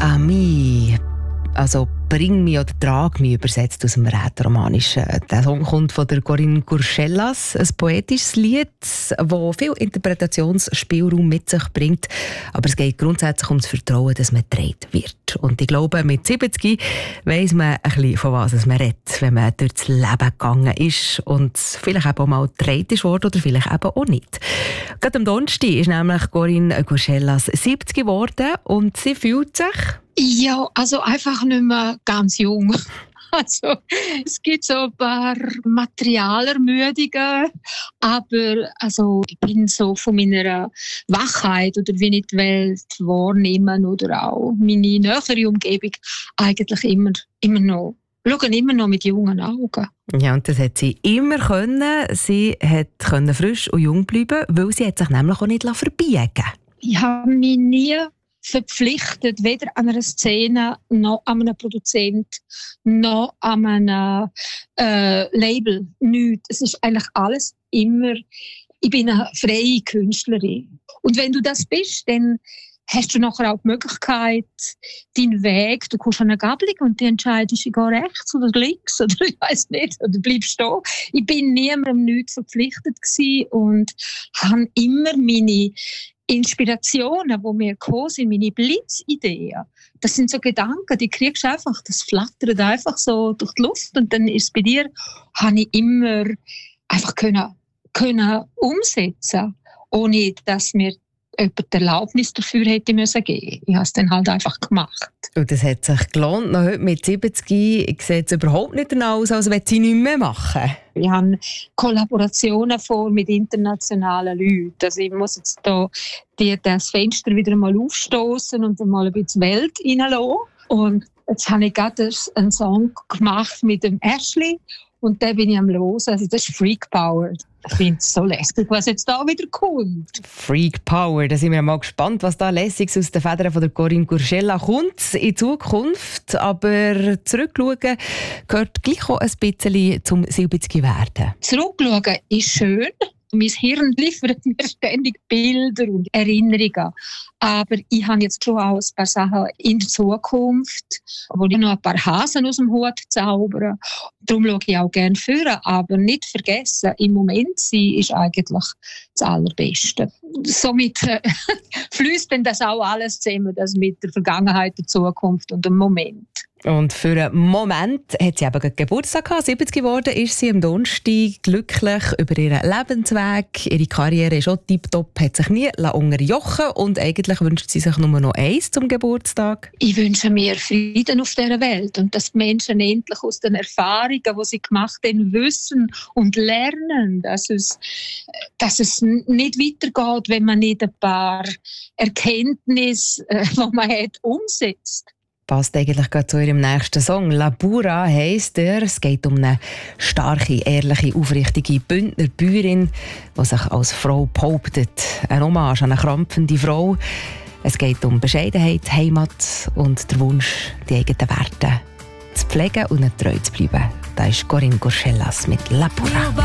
à mich, also «Bring mich» oder «Trag mich» übersetzt aus dem Rätoromanischen. Der Song kommt von der Corinne Gurschellas, ein poetisches Lied, das viel Interpretationsspielraum mit sich bringt. Aber es geht grundsätzlich um das Vertrauen, dass man getragen wird. Und ich glaube, mit 70 weiss man ein bisschen, von was man redet, wenn man durchs Leben gegangen ist und vielleicht eben auch mal getragen ist worden oder vielleicht eben auch nicht. Gerade am Donnerstag ist nämlich Corinne Gurschellas 70 geworden und sie fühlt sich... Ja, also einfach nicht mehr ganz jung. Also, es gibt so ein paar Materialermüdungen, aber also, ich bin so von meiner Wachheit oder wie ich die Welt wahrnehme oder auch meine nähere Umgebung eigentlich immer noch. Schauen immer noch mit jungen Augen. Ja, und das hat sie immer können. Sie konnte frisch und jung bleiben, weil sie hat sich nämlich auch nicht verbiegen lassen. Ich habe mich nie verpflichtet, weder an einer Szene, noch an einem Produzent, noch an einem Label. Nichts. Es ist eigentlich alles immer, ich bin eine freie Künstlerin. Und wenn du das bist, dann hast du nachher auch die Möglichkeit, deinen Weg, du kommst an eine Gabelung und du entscheidest, ich gehe rechts oder links oder ich weiss nicht, oder bleibst stehen. Ich bin niemandem nichts verpflichtet gewesen und habe immer meine Inspirationen, die mir gekommen sind, meine Blitzideen, das sind so Gedanken, die kriegst du einfach, das flattert einfach so durch die Luft und dann ist es bei dir, habe ich immer einfach können umsetzen, ohne dass mir jemand die Erlaubnis dafür hätte müssen geben. Ich habe es dann halt einfach gemacht. Und das hat sich gelohnt. Noch heute mit 70 sieht es überhaupt nicht danach aus, als würde sie nichts mehr machen. Ich habe Kollaborationen vor mit internationalen Leuten. Also ich muss jetzt hier das Fenster wieder mal aufstoßen und mal ein bisschen Welt reinlassen. Und jetzt habe ich gerade einen Song gemacht mit dem Ashley und den bin ich am Los. Also das ist Freak Power. Ich finde es so lässig, was jetzt da wieder kommt. Freak Power, da sind wir mal gespannt, was da Lässiges aus den Federn von der Corinne Gurschella kommt in Zukunft. Aber zurückschauen gehört gleich auch ein bisschen zum 70-Werden. Zurückschauen ist schön. Mein Hirn liefert mir ständig Bilder und Erinnerungen. Aber ich habe jetzt schon auch ein paar Sachen in der Zukunft, wo ich noch ein paar Hasen aus dem Hut zaubere. Darum schaue ich auch gerne vor. Aber nicht vergessen, im Moment sein ist eigentlich das Allerbeste. Somit fließt dann das auch alles zusammen, das mit der Vergangenheit, der Zukunft und dem Moment. Und für einen Moment hat sie eben Geburtstag gehabt. 70 geworden ist sie am Donnerstag, glücklich über ihren Lebensweg. Ihre Karriere ist auch tipptopp, hat sich nie unterjochen und eigentlich wünscht sie sich nur noch eins zum Geburtstag. Ich wünsche mir Frieden auf dieser Welt und dass die Menschen endlich aus den Erfahrungen, die sie gemacht haben, wissen und lernen, dass es nicht weitergeht, wenn man nicht ein paar Erkenntnisse, die man hat, umsetzt. Passt eigentlich gerade zu ihrem nächsten Song. «Labura» heisst er. Es geht um eine starke, ehrliche, aufrichtige Bündner Bäuerin, die sich als Frau behauptet. Eine Hommage an eine krampfende Frau. Es geht um Bescheidenheit, Heimat und der Wunsch, die eigenen Werte zu pflegen und nicht treu zu bleiben. Da ist Corinne Gurschellas mit «Labura».